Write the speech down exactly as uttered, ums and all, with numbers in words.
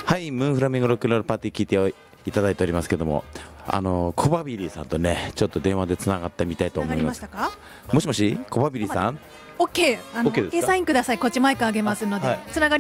はい、ムーンフラミンゴロックンロールパーティー聞いていただいておりますけども、あのコバビリーさんとねちょっと電話でつながってみたいと思います。 つながりましたか？ もしもし、コバビリーさん。 オッケー、あの OK ですか？ オッケーサインください。こっちマイクあげますので、 はいつながり